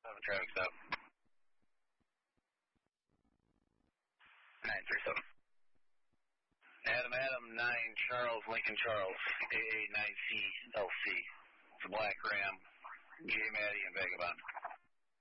Traffic stop. 937. Adam, 9 Charles, Lincoln Charles, AA9C LC. It's a black Ram, J. Maddie, and Vagabond.